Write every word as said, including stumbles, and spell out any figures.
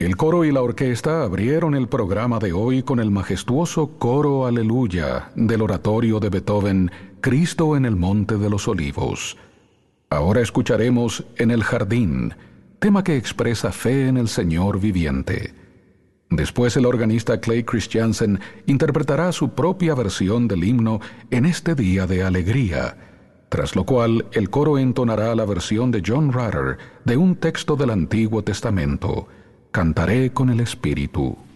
El coro y la orquesta abrieron el programa de hoy con el majestuoso coro Aleluya del oratorio de Beethoven, Cristo en el Monte de los Olivos. Ahora escucharemos En el Jardín, tema que expresa fe en el Señor viviente. Después el organista Clay Christiansen interpretará su propia versión del himno En este día de alegría, tras lo cual el coro entonará la versión de John Rutter de un texto del Antiguo Testamento, Cantaré con el Espíritu.